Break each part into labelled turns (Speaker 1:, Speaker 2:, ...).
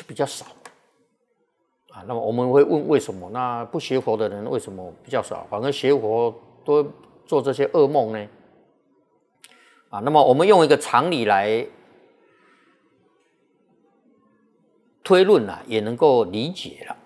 Speaker 1: 比较少啊。那么我们会问为什么？那不学佛的人为什么比较少？反而学佛都做这些噩梦呢？啊，那么我们用一个常理来推论啊，也能够理解了。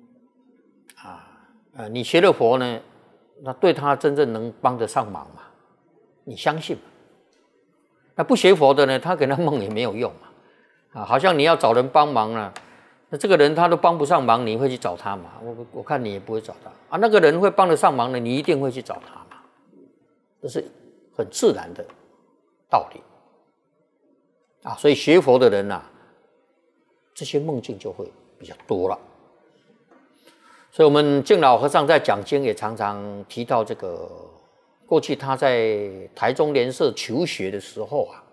Speaker 1: 你学了佛呢，那对他真正能帮得上忙吗？你相信吗？那不学佛的呢，他给他梦也没有用嘛。好像你要找人帮忙了，那这个人他都帮不上忙，你会去找他吗？我看你也不会找他啊。那个人会帮得上忙的，你一定会去找他嘛。这是很自然的道理啊。所以学佛的人啊，这些梦境就会比较多了。所以我们净老和尚在讲经也常常提到这个，过去他在台中莲社求学的时候啊，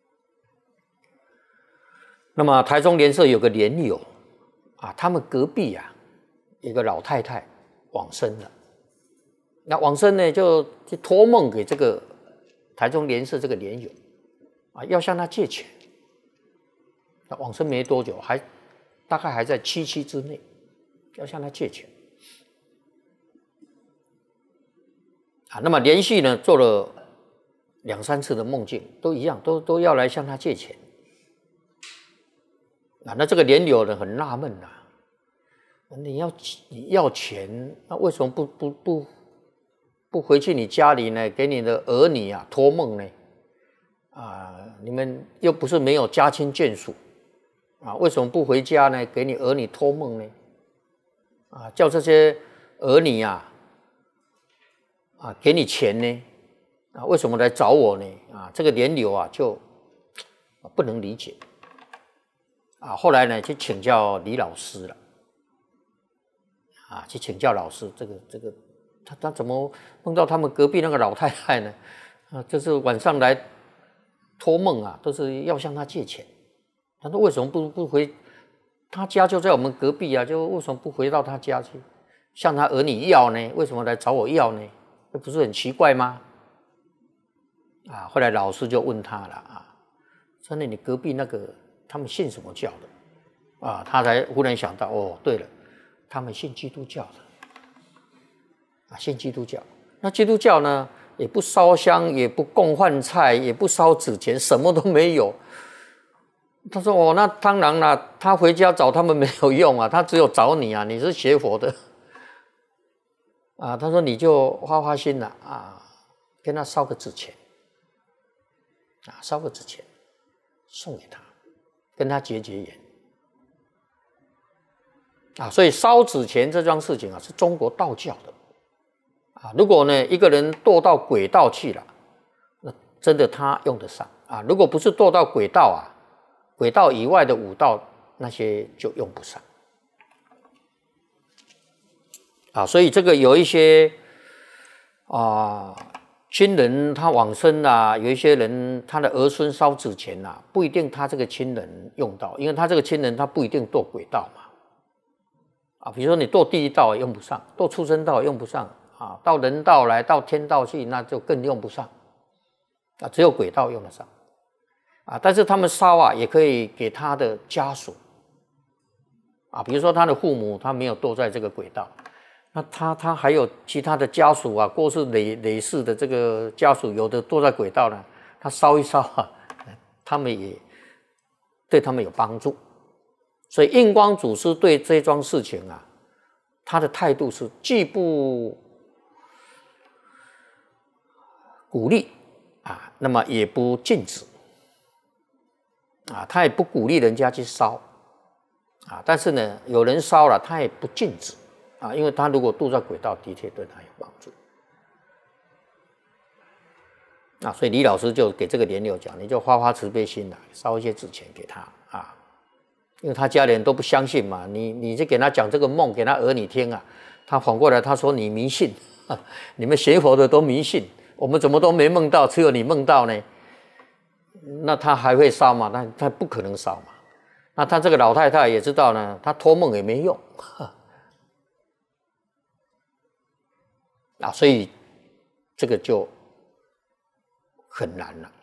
Speaker 1: 那么台中莲社有个莲友啊，他们隔壁啊有个老太太往生了，那往生呢就托梦给这个台中莲社这个莲友啊，要向他借钱。那往生没多久，大概还在7期之内，要向他借钱。那么连续呢做了2、3次的梦境，都一样，都要来向他借钱。那这个莲友呢很纳闷啊，你要钱，那为什么不回去你家里呢？给你的儿女啊托梦呢？你们又不是没有家亲眷属啊，为什么不回家呢？给你儿女托梦呢？叫这些儿女给你钱呢？为什么来找我呢？这个莲友啊就不能理解后来呢去请教李老师了去请教老师，这个他怎么梦到他们隔壁那个老太太呢？就是晚上来托梦都是要向他借钱。他说为什么不回他家就在我们隔壁就为什么不回到他家去向他儿女要呢？为什么来找我要呢？这不是很奇怪吗？后来老师就问他了说你隔壁那个他们信什么教的？他才忽然想到，对了，他们信基督教的信基督教。那基督教呢，也不烧香，也不供饭菜，也不烧纸钱，什么都没有。他说那当然了，他回家找他们没有用他只有找你你是学佛的他说你就花心了跟他烧个纸钱烧个纸钱送给他，跟他结缘所以烧纸钱这桩事情是中国道教的如果呢一个人堕到鬼道去了，那真的他用得上如果不是堕到鬼道鬼道以外的5道那些就用不上所以这个有一些亲人他往生有一些人他的儿孙烧纸钱不一定他这个亲人用到，因为他这个亲人他不一定堕鬼道嘛比如说你堕地狱道也用不上，堕畜生道也用不上到人道来到天道去那就更用不上只有鬼道用得上但是他们烧也可以给他的家属比如说他的父母他没有堕在这个鬼道，那他还有其他的家属过世累世的这个家属，有的堕在鬼道呢，他烧一烧他们也对他们有帮助。所以印光祖师对这桩事情他的态度是既不鼓励那么也不禁止他也不鼓励人家去烧但是呢有人烧了他也不禁止因为他如果堕在鬼道的确对他有帮助所以李老师就给这个莲友讲，你就发慈悲心烧一些纸钱给他因为他家里人都不相信嘛，你就给他讲这个梦给他儿女听他反过来他说你迷信你们学佛的都迷信，我们怎么都没梦到，只有你梦到呢？那他还会烧吗？那他不可能烧嘛。那他这个老太太也知道呢，他托梦也没用所以这个就很难了